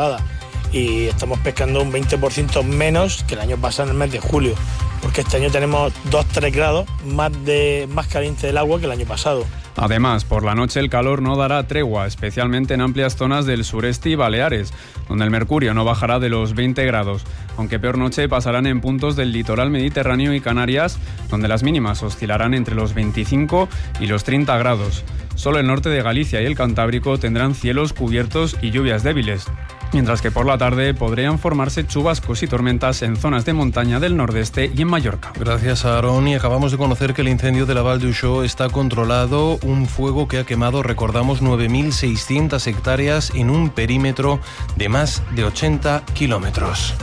toneladas y estamos pescando un 20% menos que el año pasado en el mes de julio, porque este año tenemos 2-3 grados más caliente del agua que el año pasado. Además, por la noche el calor no dará tregua, especialmente en amplias zonas del sureste y Baleares, donde el mercurio no bajará de los 20 grados, aunque peor noche pasarán en puntos del litoral mediterráneo y Canarias, donde las mínimas oscilarán entre los 25 y los 30 grados. Solo el norte de Galicia y el Cantábrico tendrán cielos cubiertos y lluvias débiles, mientras que por la tarde podrían formarse chubascos y tormentas en zonas de montaña del nordeste y en Mallorca. Gracias, Aaron. Y acabamos de conocer que el incendio de la Val d'Uixó está controlado, un fuego que ha quemado, recordamos, 9.600 hectáreas en un perímetro de más de 80 kilómetros.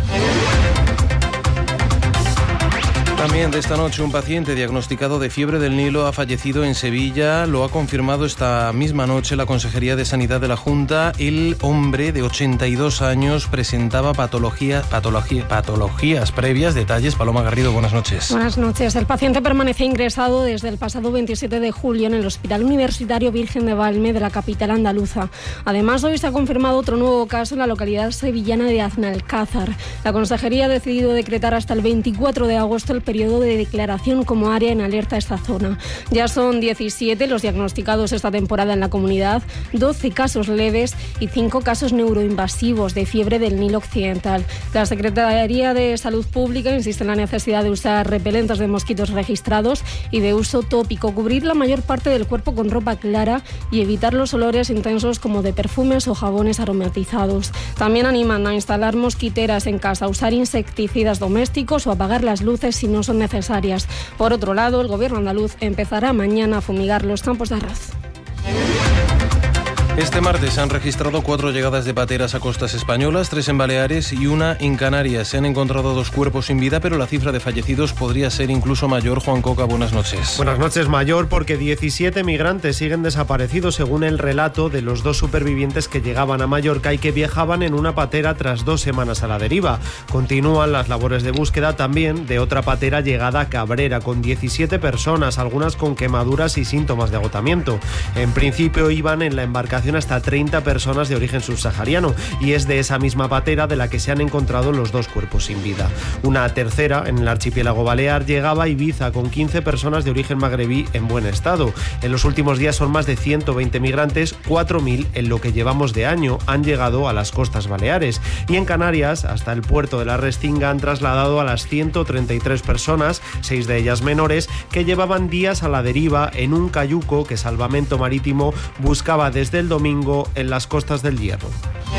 También de esta noche un paciente diagnosticado de fiebre del Nilo ha fallecido en Sevilla. Lo ha confirmado esta misma noche la Consejería de Sanidad de la Junta. El hombre de 82 años presentaba patologías previas. Detalles, Paloma Garrido, buenas noches. Buenas noches. El paciente permanece ingresado desde el pasado 27 de julio en el Hospital Universitario Virgen de Valme de la capital andaluza. Además, hoy se ha confirmado otro nuevo caso en la localidad sevillana de Aznalcázar. La Consejería ha decidido decretar hasta el 24 de agosto el periodo de declaración como área en alerta a esta zona. Ya son 17 los diagnosticados esta temporada en la comunidad, 12 casos leves y 5 casos neuroinvasivos de fiebre del Nilo Occidental. La Secretaría de Salud Pública insiste en la necesidad de usar repelentes de mosquitos registrados y de uso tópico, cubrir la mayor parte del cuerpo con ropa clara y evitar los olores intensos como de perfumes o jabones aromatizados. También animan a instalar mosquiteras en casa, usar insecticidas domésticos o apagar las luces si no son necesarias. Por otro lado, el gobierno andaluz empezará mañana a fumigar los campos de arroz. Este martes se han registrado 4 llegadas de pateras a costas españolas, 3 en Baleares y 1 en Canarias. Se han encontrado 2 cuerpos sin vida, pero la cifra de fallecidos podría ser incluso mayor. Juan Coca, buenas noches. Buenas noches, mayor, porque 17 migrantes siguen desaparecidos según el relato de los 2 supervivientes que llegaban a Mallorca y que viajaban en una patera tras 2 semanas a la deriva. Continúan las labores de búsqueda también de otra patera llegada a Cabrera, con 17 personas, algunas con quemaduras y síntomas de agotamiento. En principio iban en la embarcación hasta 30 personas de origen subsahariano y es de esa misma patera de la que se han encontrado los 2 cuerpos sin vida. Una tercera, en el archipiélago balear, llegaba a Ibiza con 15 personas de origen magrebí en buen estado. En los últimos días son más de 120 migrantes, 4.000 en lo que llevamos de año han llegado a las costas baleares. Y en Canarias, hasta el puerto de la Restinga, han trasladado a las 133 personas, 6 de ellas menores, que llevaban días a la deriva en un cayuco que Salvamento Marítimo buscaba desde el domingo en las costas del Hierro.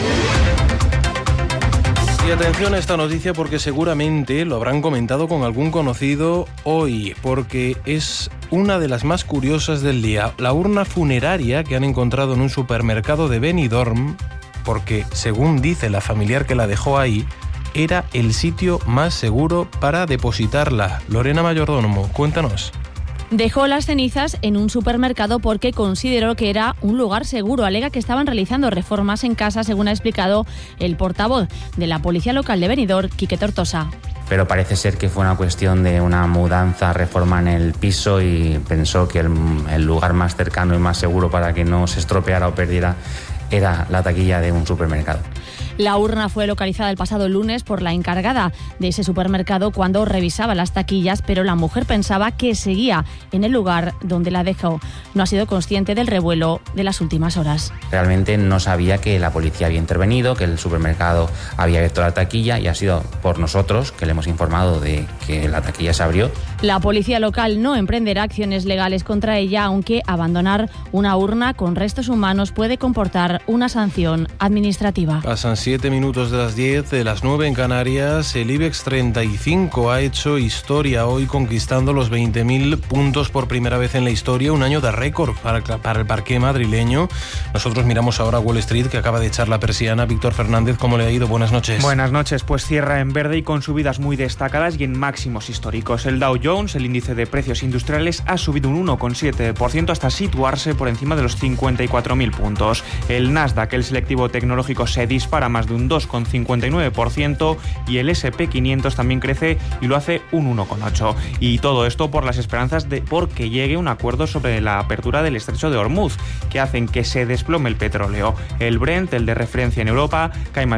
Y atención a esta noticia porque seguramente lo habrán comentado con algún conocido hoy, porque es una de las más curiosas del día. La urna funeraria que han encontrado en un supermercado de Benidorm, porque según dice la familiar que la dejó ahí, era el sitio más seguro para depositarla. Lorena Mayordomo, cuéntanos. Dejó las cenizas en un supermercado porque consideró que era un lugar seguro. Alega que estaban realizando reformas en casa, según ha explicado el portavoz de la Policía Local de Benidorm, Quique Tortosa. Pero parece ser que fue una cuestión de una mudanza, reforma en el piso y pensó que el lugar más cercano y más seguro para que no se estropeara o perdiera era la taquilla de un supermercado. La urna fue localizada el pasado lunes por la encargada de ese supermercado cuando revisaba las taquillas, pero la mujer pensaba que seguía en el lugar donde la dejó. No ha sido consciente del revuelo de las últimas horas. Realmente no sabía que la policía había intervenido, que el supermercado había abierto la taquilla y ha sido por nosotros que le hemos informado de que la taquilla se abrió. La policía local no emprenderá acciones legales contra ella, aunque abandonar una urna con restos humanos puede comportar una sanción administrativa. Pasan 7 minutos de las 10, de las 9 en Canarias. El IBEX 35 ha hecho historia hoy conquistando los 20.000 puntos por primera vez en la historia, un año de récord para el parqué madrileño. Nosotros miramos ahora Wall Street, que acaba de echar la persiana. Víctor Fernández, ¿cómo le ha ido? Buenas noches. Buenas noches, pues cierra en verde y con subidas muy destacadas y en máximos históricos. El Dow Jones, el índice de precios industriales, ha subido un 1,7% hasta situarse por encima de los 54.000 puntos. El Nasdaq, el selectivo tecnológico, se dispara más de un 2,59% y el S&P 500 también crece y lo hace un 1,8%. Y todo esto por las esperanzas de que llegue un acuerdo sobre la apertura del estrecho de Hormuz, que hacen que se desplome el petróleo. El Brent, el de referencia en Europa, cae más